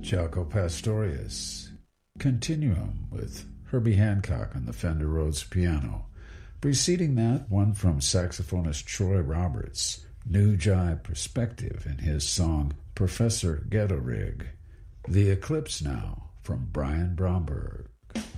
Jaco Pastorius, Continuum with Herbie Hancock on the Fender Rhodes piano. Preceding that, one from saxophonist Troy Roberts, New Jive Perspective in his song Professor Ghetto Rig. The Eclipse now from Brian Bromberg.